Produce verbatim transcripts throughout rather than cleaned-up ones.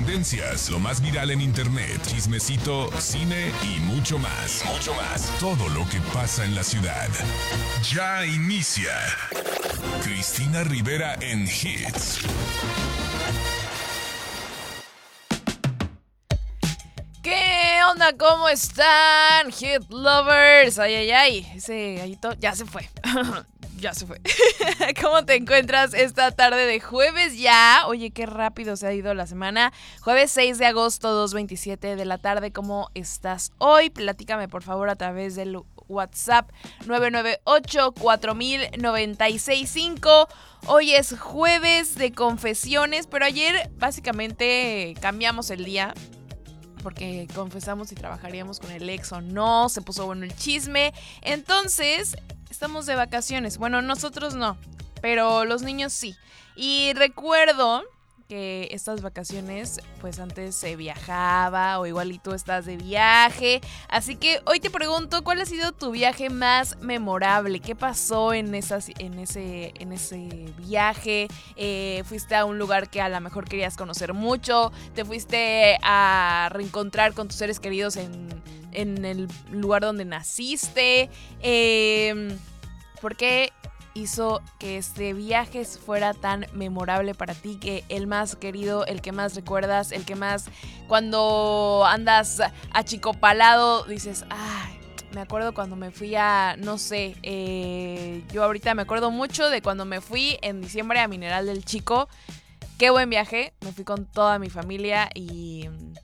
tendencias, lo más viral en internet, chismecito, cine y mucho más. Mucho más. Todo lo que pasa en la ciudad. Ya inicia Cristina Rivera en Hits. ¿Qué onda? ¿Cómo están, Hit Lovers? Ay, ay, ay, ese gallito ya se fue. Ya se fue. ¿Cómo te encuentras esta tarde de jueves ya? Oye, qué rápido se ha ido la semana. Jueves seis de agosto, dos veintisiete de la tarde. ¿Cómo estás hoy? Platícame, por favor, a través del WhatsApp nueve nueve ocho, cuatro mil, noventa y seis cinco. Hoy es jueves de confesiones, pero ayer básicamente cambiamos el día porque confesamos si trabajaríamos con el ex o no. Se puso bueno el chisme. Entonces, estamos de vacaciones. Bueno, nosotros no, pero los niños sí. Y recuerdo que estas vacaciones, pues antes se viajaba o igual y tú estás de viaje. Así que hoy te pregunto, ¿cuál ha sido tu viaje más memorable? ¿Qué pasó en, esas, en, ese, en ese viaje? Eh, ¿Fuiste a un lugar que a lo mejor querías conocer mucho? ¿Te fuiste a reencontrar con tus seres queridos en, en el lugar donde naciste? Eh, ¿Por qué hizo que este viaje fuera tan memorable para ti, que el más querido, el que más recuerdas, el que más cuando andas achicopalado dices, ay, me acuerdo cuando me fui a, no sé, eh, yo ahorita me acuerdo mucho de cuando me fui en diciembre a Mineral del Chico. Qué buen viaje, me fui con toda mi familia y...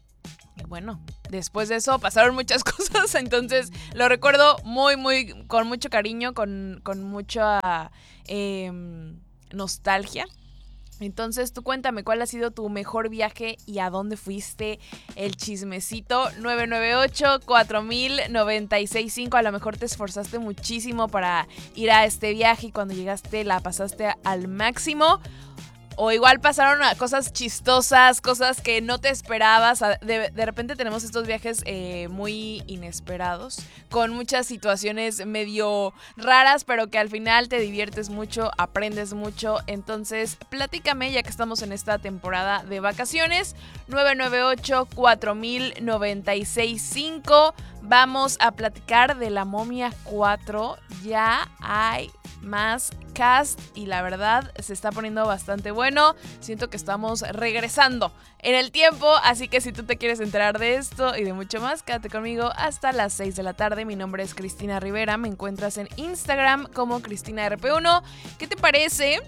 Y bueno, después de eso pasaron muchas cosas, entonces lo recuerdo muy, muy, con mucho cariño, con, con mucha eh, nostalgia. Entonces tú cuéntame, ¿cuál ha sido tu mejor viaje y a dónde fuiste? El chismecito nueve nueve ocho, cuatro mil, noventa y seis cinco. A lo mejor te esforzaste muchísimo para ir a este viaje y cuando llegaste la pasaste al máximo. O igual pasaron cosas chistosas, cosas que no te esperabas. De, de repente tenemos estos viajes eh, muy inesperados, con muchas situaciones medio raras, pero que al final te diviertes mucho, aprendes mucho. Entonces, platícame, ya que estamos en esta temporada de vacaciones. nueve nueve ocho, cuatro mil, noventa y seis cinco. Vamos a platicar de La Momia cuatro. Ya hay más cast y la verdad se está poniendo bastante bueno. Siento que estamos regresando en el tiempo, así que si tú te quieres enterar de esto y de mucho más, quédate conmigo hasta las seis de la tarde. Mi nombre es Cristina Rivera, me encuentras en Instagram como Cristina R P uno. ¿Qué te parece?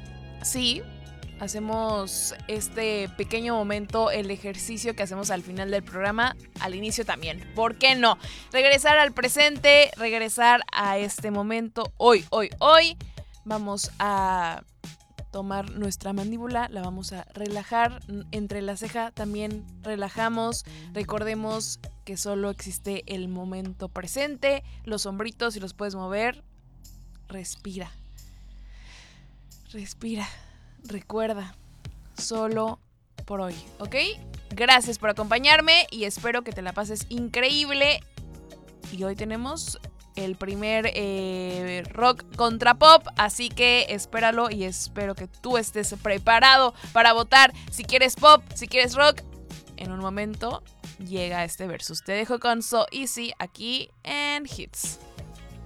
Sí, hacemos este pequeño momento, el ejercicio que hacemos al final del programa, al inicio también. ¿Por qué no? Regresar al presente, regresar a este momento. Hoy, hoy, hoy vamos a tomar nuestra mandíbula, la vamos a relajar. Entre la ceja también relajamos. Recordemos que solo existe el momento presente. Los hombritos, si los puedes mover, respira. Respira. Recuerda, solo por hoy, ¿ok? Gracias por acompañarme y espero que te la pases increíble. Y hoy tenemos el primer eh, rock contra pop, así que espéralo y espero que tú estés preparado para votar si quieres pop, si quieres rock. En un momento llega este versus. Te dejo con So Easy aquí en Hits.